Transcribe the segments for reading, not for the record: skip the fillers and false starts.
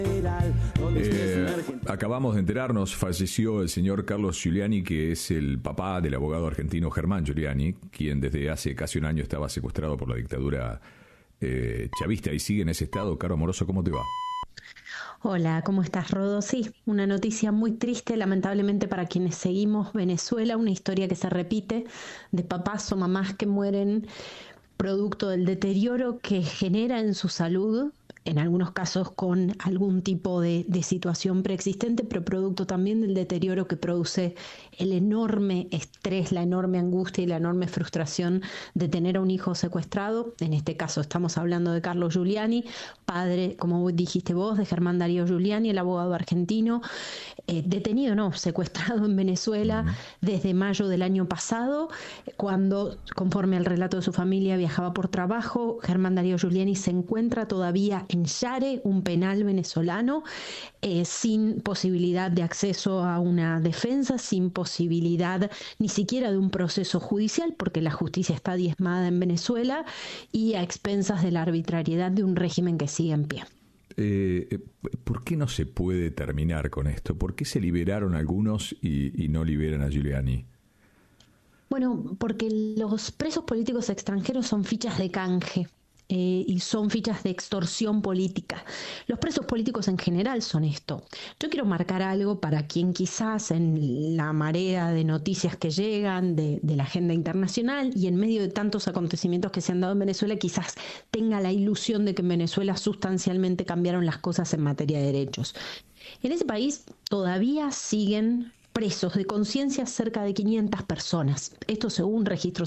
Acabamos de enterarnos, falleció el señor Carlos Giuliani, que es el papá del abogado argentino Germán Giuliani, quien desde hace casi un año estaba secuestrado por la dictadura chavista y sigue en ese estado. Caro Amoroso, ¿cómo te va? Hola, ¿cómo estás, Rodo? Sí, una noticia muy triste, lamentablemente para quienes seguimos Venezuela, una historia que se repite de papás o mamás que mueren producto del deterioro que genera en su salud, en algunos casos con algún tipo de situación preexistente, pero producto también del deterioro que produce el enorme estrés, la enorme angustia y la enorme frustración de tener a un hijo secuestrado. En este caso estamos hablando de Carlos Giuliani, padre, como dijiste vos, de Germán Darío Giuliani, el abogado argentino, detenido, no, secuestrado en Venezuela desde mayo del año pasado, cuando, conforme al relato de su familia, viajaba por trabajo. Germán Darío Giuliani se encuentra todavía en Yare, un penal venezolano, sin posibilidad de acceso a una defensa, sin posibilidad ni siquiera de un proceso judicial, porque la justicia está diezmada en Venezuela y a expensas de la arbitrariedad de un régimen que sigue en pie. ¿Por qué no se puede terminar con esto? ¿Por qué se liberaron algunos y no liberan a Giuliani? Bueno, porque los presos políticos extranjeros son fichas de canje. Y son fichas de extorsión política. Los presos políticos en general son esto. Yo quiero marcar algo para quien quizás en la marea de noticias que llegan de la agenda internacional y en medio de tantos acontecimientos que se han dado en Venezuela, quizás tenga la ilusión de que en Venezuela sustancialmente cambiaron las cosas en materia de derechos. En ese país todavía siguen presos de conciencia cerca de 500 personas. Esto según registros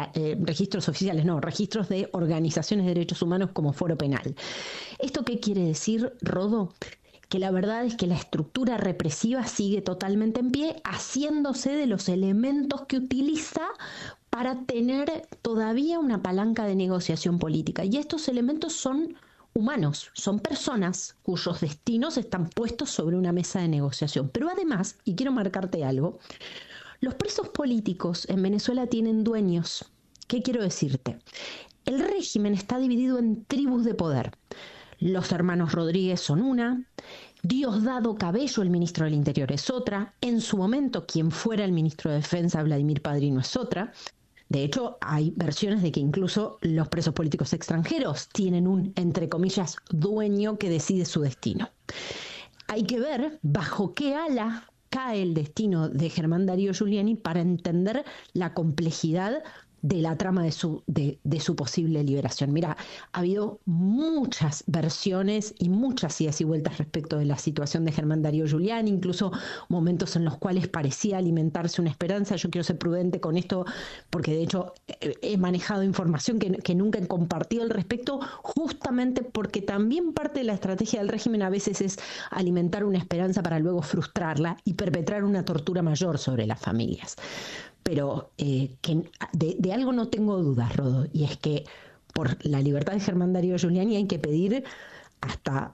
de organizaciones de derechos humanos como Foro Penal. ¿Esto qué quiere decir, Rodo? Que la verdad es que la estructura represiva sigue totalmente en pie, haciéndose de los elementos que utiliza para tener todavía una palanca de negociación política. Y estos elementos son humanos, son personas cuyos destinos están puestos sobre una mesa de negociación. Pero además, y quiero marcarte algo, los presos políticos en Venezuela tienen dueños. ¿Qué quiero decirte? El régimen está dividido en tribus de poder. Los hermanos Rodríguez son una, Diosdado Cabello, el ministro del Interior, es otra, en su momento quien fuera el ministro de Defensa, Vladimir Padrino, es otra. De hecho, hay versiones de que incluso los presos políticos extranjeros tienen un, entre comillas, dueño que decide su destino. Hay que ver bajo qué ala cae el destino de Germán Darío Giuliani para entender la complejidad de la trama de su posible liberación. Mira, ha habido muchas versiones y muchas idas y vueltas respecto de la situación de Germán Darío Giuliani, incluso momentos en los cuales parecía alimentarse una esperanza. Yo quiero ser prudente con esto porque de hecho he manejado información que nunca he compartido al respecto, justamente porque también parte de la estrategia del régimen a veces es alimentar una esperanza para luego frustrarla y perpetrar una tortura mayor sobre las familias. Pero que de algo no tengo dudas, Rodo, y es que por la libertad de Germán Darío Giuliani hay que pedir hasta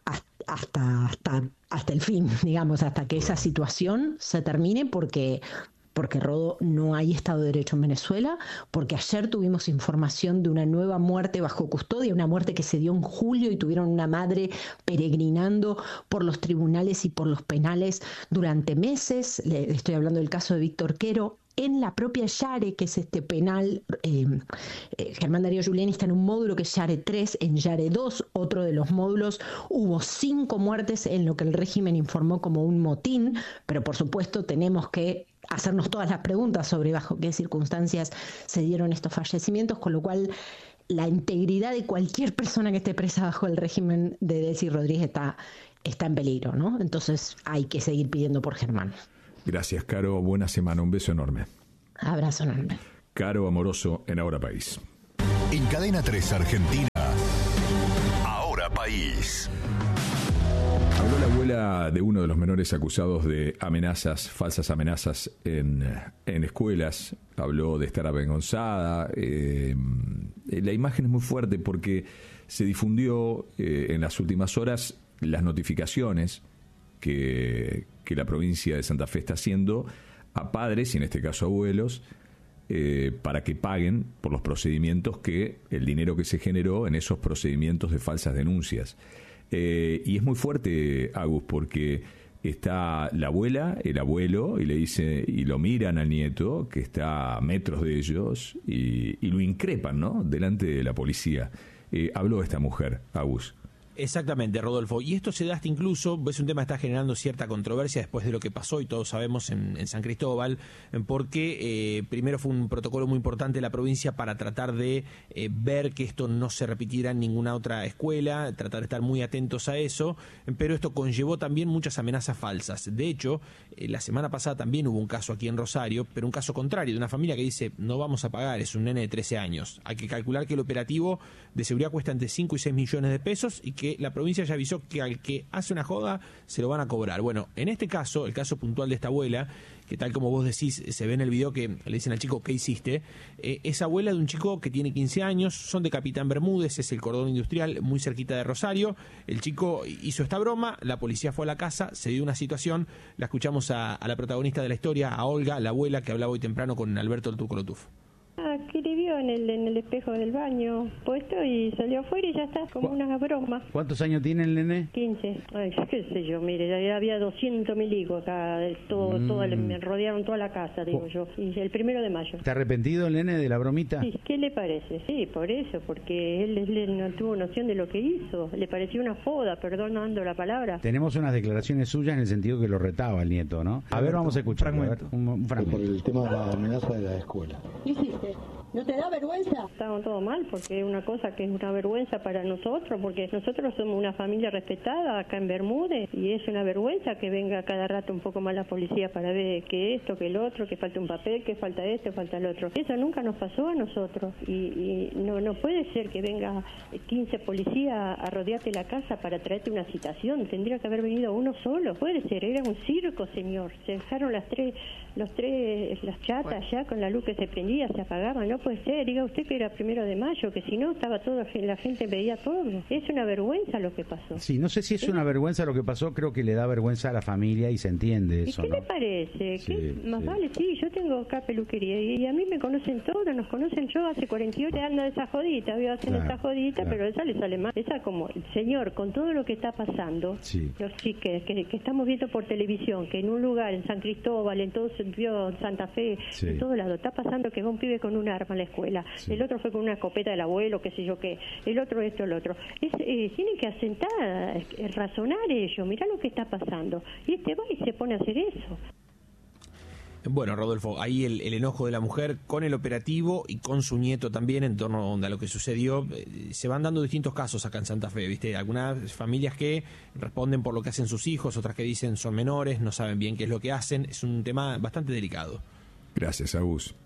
el fin, digamos, hasta que esa situación se termine, porque Rodo, no hay Estado de Derecho en Venezuela, porque ayer tuvimos información de una nueva muerte bajo custodia, una muerte que se dio en julio y tuvieron una madre peregrinando por los tribunales y por los penales durante meses. Estoy hablando del caso de Víctor Quero. En la propia Yare, que es este penal, Germán Darío Giuliani está en un módulo que es Yare 3, en Yare 2, otro de los módulos, hubo 5 muertes en lo que el régimen informó como un motín, pero por supuesto tenemos que hacernos todas las preguntas sobre bajo qué circunstancias se dieron estos fallecimientos, con lo cual la integridad de cualquier persona que esté presa bajo el régimen de Delcy Rodríguez está en peligro, ¿no? Entonces hay que seguir pidiendo por Germán. Gracias, Caro. Buena semana. Un beso enorme. Abrazo enorme. Caro Amoroso en Ahora País. En Cadena 3 Argentina. Ahora País. Habló la abuela de uno de los menores acusados de amenazas, falsas amenazas en escuelas. Habló de estar avergonzada. La imagen es muy fuerte porque se difundió en las últimas horas las notificaciones que la provincia de Santa Fe está haciendo a padres, y en este caso abuelos, para que paguen por los procedimientos el dinero que se generó en esos procedimientos de falsas denuncias. Y es muy fuerte, Agus, porque está la abuela, el abuelo, y le dice, y lo miran al nieto, que está a metros de ellos, y lo increpan, ¿no?, delante de la policía. Habló esta mujer, Agus. Exactamente, Rodolfo. Y esto se da hasta incluso, es un tema que está generando cierta controversia después de lo que pasó, y todos sabemos, en San Cristóbal, porque primero fue un protocolo muy importante de la provincia para tratar de ver que esto no se repitiera en ninguna otra escuela, tratar de estar muy atentos a eso, pero esto conllevó también muchas amenazas falsas. De hecho, la semana pasada también hubo un caso aquí en Rosario, pero un caso contrario, de una familia que dice, no vamos a pagar, es un nene de 13 años. Hay que calcular que el operativo de seguridad cuesta entre 5 y 6 millones de pesos y que la provincia ya avisó que al que hace una joda se lo van a cobrar. Bueno, en este caso, el caso puntual de esta abuela, que tal como vos decís, se ve en el video que le dicen al chico, ¿qué hiciste? Es abuela de un chico que tiene 15 años, son de Capitán Bermúdez, es el cordón industrial, muy cerquita de Rosario. El chico hizo esta broma, la policía fue a la casa, se dio una situación, la escuchamos a la protagonista de la historia, a Olga, la abuela, que hablaba hoy temprano con Alberto el Turco Lotuf. Que le vio en el espejo del baño puesto y salió afuera y ya está, como una broma. ¿Cuántos años tiene el nene? 15. Ay, qué sé yo, mire, ya había 200.000 hijos acá, me rodearon toda la casa, digo yo, y el 1 de mayo. ¿Está arrepentido el nene de la bromita? Sí, ¿qué le parece? Sí, por eso, porque él no tuvo noción de lo que hizo, le pareció una joda, perdonando la palabra. Tenemos unas declaraciones suyas en el sentido que lo retaba el nieto, ¿no? A ver, vamos a escuchar un fragmento. Por el tema de la amenaza de la escuela. ¿Qué hiciste? ¿No te da vergüenza? Estamos todo mal, porque es una cosa que es una vergüenza para nosotros, porque nosotros somos una familia respetada acá en Bermúdez, y es una vergüenza que venga cada rato un poco más la policía para ver que esto, que el otro, que falta un papel, que falta esto, falta el otro. Eso nunca nos pasó a nosotros, y no puede ser que venga 15 policías a rodearte la casa para traerte una citación. Tendría que haber venido uno solo. Puede ser, era un circo, señor. Se dejaron las chatas ya con la luz que se prendía, se apagaba. No puede ser, diga usted que era 1 de mayo, que si no estaba todo, la gente veía todo. Es una vergüenza lo que pasó. Sí, no sé si es una vergüenza lo que pasó, creo que le da vergüenza a la familia y se entiende eso. ¿Y qué le parece? Sí, más vale, sí, yo tengo acá peluquería y a mí me conocen todos, nos conocen. Yo hace 48 años de esa jodita, voy a hacer esa jodita, pero esa le sale mal. Esa como, el señor, con todo lo que está pasando, los chiques que estamos viendo por televisión, que en un lugar, en San Cristóbal, en todo en Santa Fe, en todo lado, está pasando que va un pibe con un arma a la escuela, el otro fue con una escopeta del abuelo, qué sé yo qué, el otro esto, el otro. Tienen que asentar, razonar ellos, mirá lo que está pasando. Y va y se pone a hacer eso. Bueno, Rodolfo, ahí el enojo de la mujer con el operativo y con su nieto también en torno a lo que sucedió. Se van dando distintos casos acá en Santa Fe, ¿viste? Algunas familias que responden por lo que hacen sus hijos, otras que dicen son menores, no saben bien qué es lo que hacen. Es un tema bastante delicado. Gracias, Agus.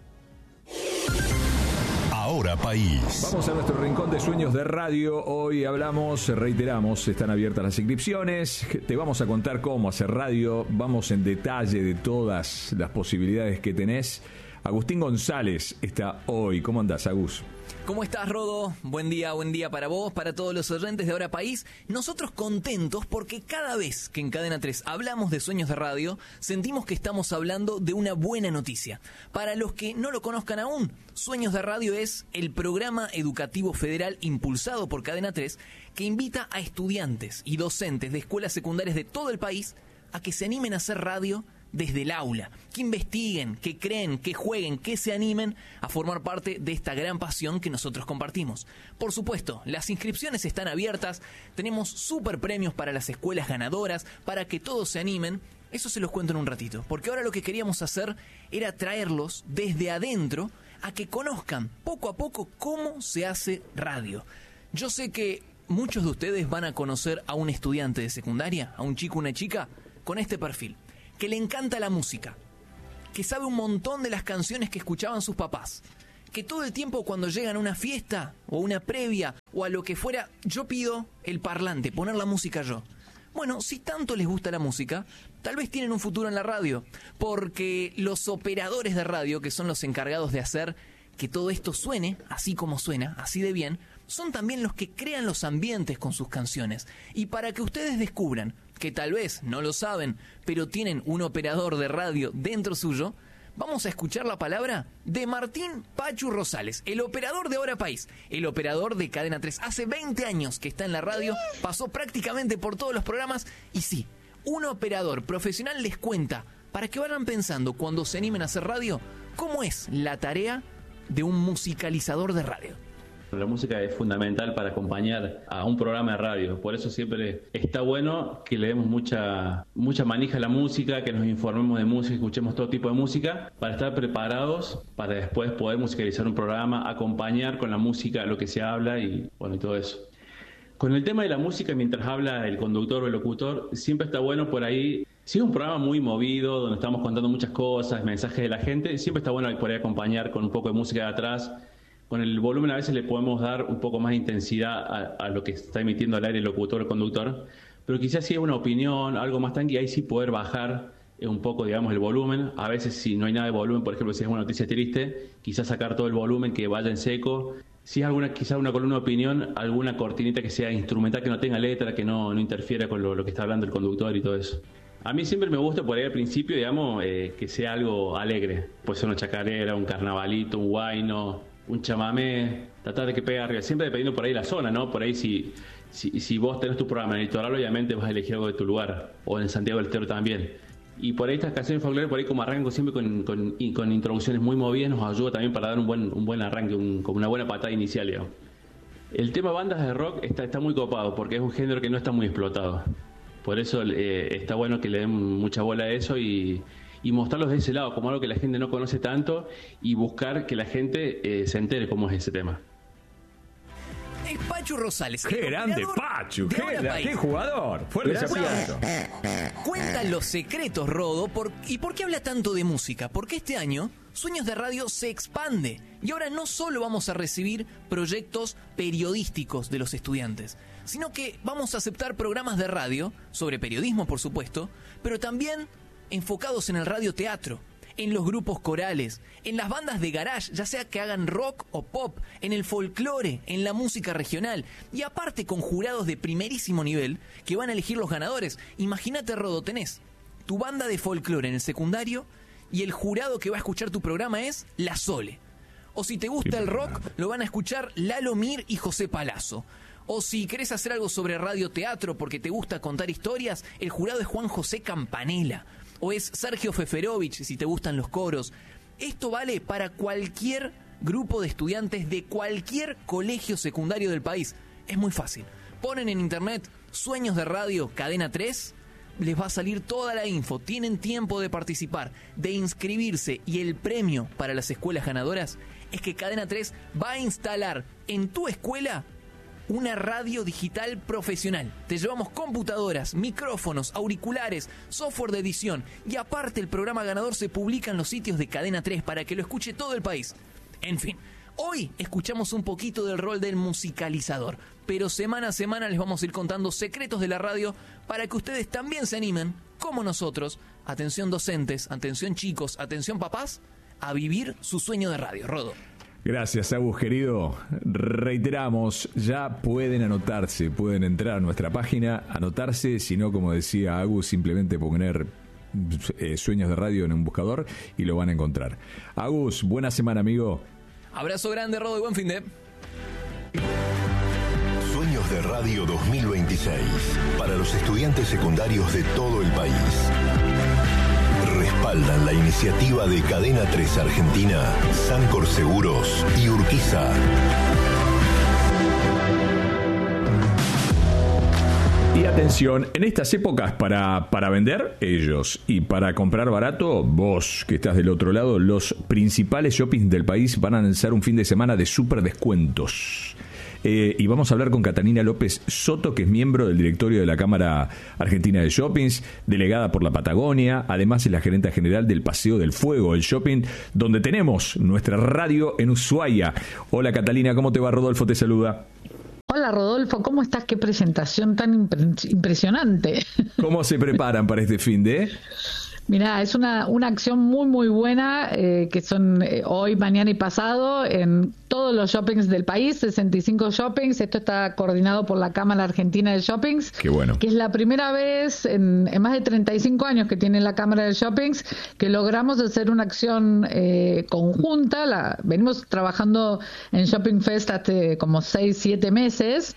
Ahora País. Vamos a nuestro rincón de sueños de radio. Hoy reiteramos, están abiertas las inscripciones. Te vamos a contar cómo hacer radio. Vamos en detalle de todas las posibilidades que tenés. Agustín González está hoy. ¿Cómo andás, Agus? ¿Cómo estás, Rodo? Buen día para vos, para todos los oyentes de Ahora País. Nosotros contentos porque cada vez que en Cadena 3 hablamos de sueños de radio, sentimos que estamos hablando de una buena noticia. Para los que no lo conozcan aún, Sueños de Radio es el programa educativo federal impulsado por Cadena 3 que invita a estudiantes y docentes de escuelas secundarias de todo el país a que se animen a hacer radio desde el aula, que investiguen, que creen, que jueguen, que se animen a formar parte de esta gran pasión que nosotros compartimos. Por supuesto, las inscripciones están abiertas, tenemos super premios para las escuelas ganadoras, para que todos se animen. Eso se los cuento en un ratito, porque ahora lo que queríamos hacer era traerlos desde adentro a que conozcan poco a poco cómo se hace radio. Yo sé que muchos de ustedes van a conocer a un estudiante de secundaria, a un chico o una chica, con este perfil, que le encanta la música, que sabe un montón de las canciones que escuchaban sus papás, que todo el tiempo cuando llegan a una fiesta o una previa o a lo que fuera, yo pido el parlante, poner la música yo. Bueno, si tanto les gusta la música, tal vez tienen un futuro en la radio, porque los operadores de radio, que son los encargados de hacer que todo esto suene así como suena, así de bien, son también los que crean los ambientes con sus canciones. Y para que ustedes descubran que tal vez no lo saben, pero tienen un operador de radio dentro suyo, vamos a escuchar la palabra de Martín Pachu Rosales, el operador de Ahora País, el operador de Cadena 3. Hace 20 años que está en la radio, pasó prácticamente por todos los programas y sí, un operador profesional les cuenta, para que vayan pensando cuando se animen a hacer radio, cómo es la tarea de un musicalizador de radio. La música es fundamental para acompañar a un programa de radio, por eso siempre está bueno que le demos mucha manija a la música, que nos informemos de música, escuchemos todo tipo de música, para estar preparados para después poder musicalizar un programa, acompañar con la música lo que se habla y todo eso. Con el tema de la música, mientras habla el conductor o el locutor, siempre está bueno por ahí. Si es un programa muy movido, donde estamos contando muchas cosas, mensajes de la gente, siempre está bueno por ahí acompañar con un poco de música de atrás. Con el volumen a veces le podemos dar un poco más de intensidad a lo que está emitiendo al aire el locutor o el conductor, pero quizás si es una opinión, algo más tranqui, ahí sí poder bajar un poco, digamos, el volumen. A veces si no hay nada de volumen, por ejemplo, si es una noticia triste, quizás sacar todo el volumen, que vaya en seco. Si es quizás una columna de opinión, alguna cortinita que sea instrumental, que no tenga letra, que no interfiera con lo que está hablando el conductor y todo eso. A mí siempre me gusta por ahí al principio, digamos, que sea algo alegre. Puede ser una chacarera, un carnavalito, un huayno, un chamamé, tratar de que pegue arriba, siempre dependiendo por ahí la zona, ¿no? Por ahí si vos tenés tu programa en el litoral, obviamente vas a elegir algo de tu lugar, o en Santiago del Estero también. Y por ahí estas canciones folclóricas, por ahí como arranco siempre con introducciones muy movidas, nos ayuda también para dar un buen arranque, como una buena patada inicial, digamos. El tema bandas de rock está muy copado, porque es un género que no está muy explotado. Por eso está bueno que le den mucha bola a eso y mostrarlos de ese lado, como algo que la gente no conoce tanto, y buscar que la gente se entere cómo es ese tema. Es Pachu Rosales. ¡Qué grande, Pachu! ¡Qué jugador! Fuerte aplauso. Cuenta los secretos, Rodo, ¿y por qué habla tanto de música? Porque este año Sueños de Radio se expande y ahora no solo vamos a recibir proyectos periodísticos de los estudiantes, sino que vamos a aceptar programas de radio, sobre periodismo por supuesto, pero también enfocados en el radioteatro, en los grupos corales, en las bandas de garage, ya sea que hagan rock o pop, en el folclore, en la música regional, y aparte con jurados de primerísimo nivel que van a elegir los ganadores. Imagínate, Rodo, tenés tu banda de folclore en el secundario y el jurado que va a escuchar tu programa es La Sole. O si te gusta el rock, lo van a escuchar Lalo Mir y José Palazzo. O si querés hacer algo sobre radioteatro porque te gusta contar historias, el jurado es Juan José Campanella. O es Sergio Feferovich, si te gustan los coros. Esto vale para cualquier grupo de estudiantes de cualquier colegio secundario del país. Es muy fácil. Ponen en internet Sueños de Radio Cadena 3, les va a salir toda la info. Tienen tiempo de participar, de inscribirse, y el premio para las escuelas ganadoras es que Cadena 3 va a instalar en tu escuela una radio digital profesional. Te llevamos computadoras, micrófonos, auriculares, software de edición, y aparte el programa ganador se publica en los sitios de Cadena 3 para que lo escuche todo el país. En fin, hoy escuchamos un poquito del rol del musicalizador, pero semana a semana les vamos a ir contando secretos de la radio para que ustedes también se animen, como nosotros, atención docentes, atención chicos, atención papás, a vivir su sueño de radio. Rodo. Gracias, Agus, querido. Reiteramos, ya pueden anotarse, pueden entrar a nuestra página, anotarse, si no, como decía Agus, simplemente poner Sueños de Radio en un buscador y lo van a encontrar. Agus, buena semana, amigo. Abrazo grande, Rodo, y buen fin de... Sueños de Radio 2026, para los estudiantes secundarios de todo el país. Respaldan la iniciativa de Cadena 3 Argentina, Sancor Seguros y Urquiza. Y atención, en estas épocas para vender, ellos, y para comprar barato, vos que estás del otro lado, los principales shoppings del país van a lanzar un fin de semana de súper descuentos. Y vamos a hablar con Catalina López Soto, que es miembro del directorio de la Cámara Argentina de Shoppings, delegada por la Patagonia, además es la gerente general del Paseo del Fuego, el shopping donde tenemos nuestra radio en Ushuaia. Hola Catalina, ¿cómo te va? Rodolfo te saluda. Hola Rodolfo, ¿cómo estás? Qué presentación tan impresionante. ¿Cómo se preparan para este fin de...? Mirá, es una acción muy, muy buena, que son hoy, mañana y pasado en todos los shoppings del país, 65 shoppings. Esto está coordinado por la Cámara Argentina de Shoppings. Qué bueno. Que es la primera vez en más de 35 años que tiene la Cámara de Shoppings que logramos hacer una acción conjunta. Venimos trabajando en Shopping Fest hace como 6, 7 meses,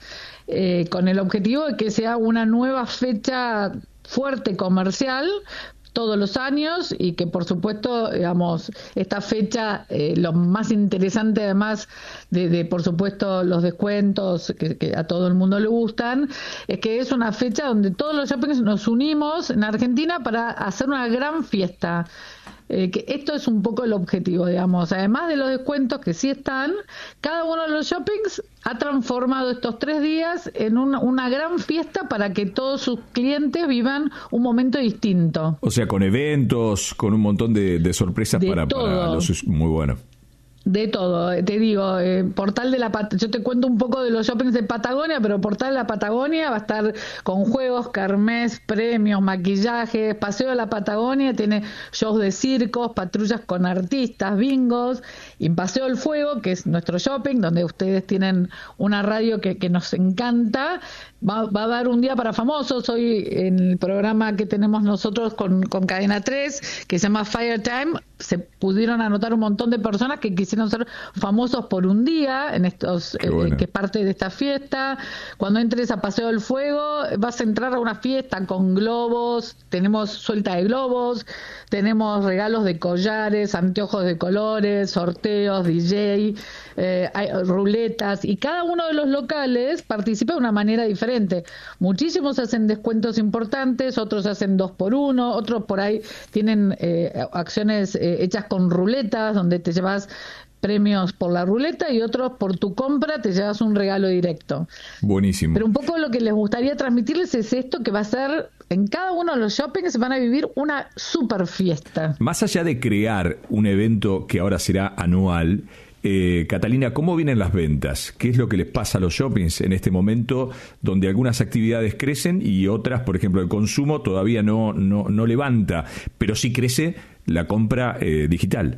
con el objetivo de que sea una nueva fecha fuerte comercial todos los años, y que por supuesto, digamos, esta fecha, lo más interesante además de por supuesto los descuentos que a todo el mundo le gustan, es que es una fecha donde todos los shoppings nos unimos en Argentina para hacer una gran fiesta. Que esto es un poco el objetivo, digamos, además de los descuentos que sí están, cada uno de los shoppings ha transformado estos 3 días en una gran fiesta para que todos sus clientes vivan un momento distinto. O sea, con eventos, con un montón de sorpresas para los... Muy bueno. De todo, te digo, Portal de la yo te cuento un poco de los shoppings de Patagonia, pero Portal de la Patagonia va a estar con juegos, kermés, premios, maquillajes. Paseo de la Patagonia tiene shows de circos, patrullas con artistas, bingos. Y Paseo del Fuego, que es nuestro shopping, donde ustedes tienen una radio que nos encanta, va a dar un día para famosos. Hoy en el programa que tenemos nosotros con Cadena 3, que se llama Fire Time, se pudieron anotar un montón de personas que quisieron ser famosos por un día en estos que es parte de esta fiesta. Cuando entres a Paseo del Fuego vas a entrar a una fiesta con globos, tenemos suelta de globos, tenemos regalos de collares, anteojos de colores, sorteos, DJ, hay ruletas, y cada uno de los locales participa de una manera diferente. Muchísimos hacen descuentos importantes, otros hacen 2x1, otros por ahí tienen acciones hechas con ruletas, donde te llevas premios por la ruleta, y otros por tu compra te llevas un regalo directo. Buenísimo. Pero un poco lo que les gustaría transmitirles es esto, que va a ser en cada uno de los shoppings van a vivir una super fiesta. Más allá de crear un evento que ahora será anual, Catalina, ¿cómo vienen las ventas? ¿Qué es lo que les pasa a los shoppings en este momento, donde algunas actividades crecen y otras, por ejemplo, el consumo todavía no levanta, pero sí crece la compra digital?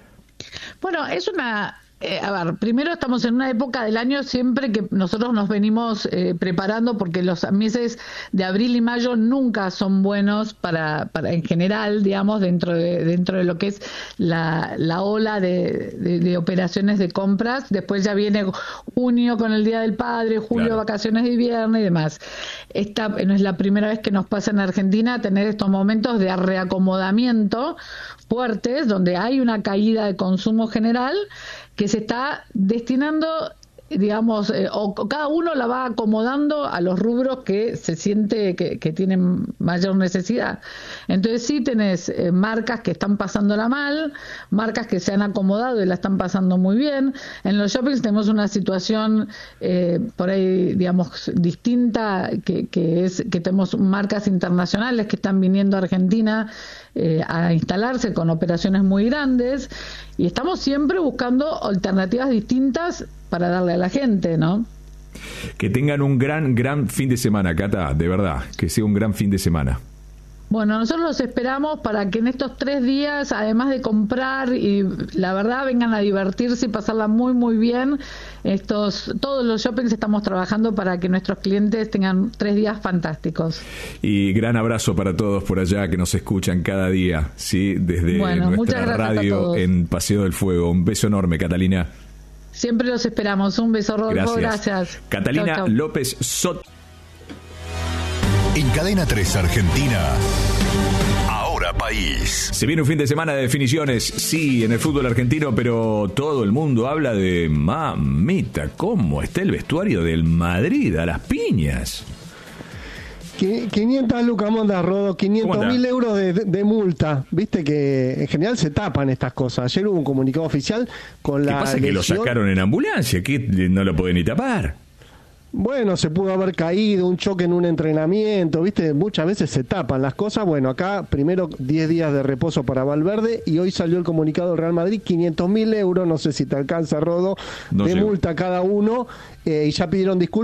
Bueno, es una... a ver, primero estamos en una época del año siempre que nosotros nos venimos preparando, porque los meses de abril y mayo nunca son buenos para en general, digamos, dentro de lo que es la ola de operaciones de compras. Después ya viene junio con el Día del Padre, julio, claro, vacaciones de invierno y demás. Esta no es la primera vez que nos pasa en Argentina tener estos momentos de reacomodamiento fuertes, donde hay una caída de consumo general que se está destinando, digamos, o cada uno la va acomodando a los rubros que se siente que tienen mayor necesidad. Entonces sí tenés marcas que están pasándola mal, marcas que se han acomodado y la están pasando muy bien. En los shoppings tenemos una situación por ahí, digamos, distinta, que es que tenemos marcas internacionales que están viniendo a Argentina a instalarse con operaciones muy grandes, y estamos siempre buscando alternativas distintas para darle a la gente, ¿no? Que tengan un gran fin de semana, Cata, de verdad, que sea un gran fin de semana. Bueno, nosotros los esperamos para que en estos 3 días, además de comprar y la verdad, vengan a divertirse y pasarla muy, muy bien. Todos los shoppings estamos trabajando para que nuestros clientes tengan 3 días fantásticos. Y gran abrazo para todos por allá que nos escuchan cada día, ¿sí? Desde nuestra radio en Paseo del Fuego. Un beso enorme, Catalina. Siempre los esperamos. Un beso, Rodolfo. Gracias. Catalina chau, chau. López Soto. En Cadena 3 Argentina, Ahora País. Se viene un fin de semana de definiciones, sí, en el fútbol argentino, pero todo el mundo habla de mamita, cómo está el vestuario del Madrid a las piñas. 500 lucas, manda Rodo, 500.000 euros de multa. Viste que en general se tapan estas cosas. Ayer hubo un comunicado oficial con la... ¿Qué pasa? Que lo sacaron en ambulancia, que no lo pueden ni tapar. Bueno, se pudo haber caído, un choque en un entrenamiento, ¿viste? Muchas veces se tapan las cosas. Bueno, acá primero 10 días de reposo para Valverde, y hoy salió el comunicado del Real Madrid, 500.000 euros, no sé si te alcanza, Rodo, de multa cada uno, y ya pidieron disculpas.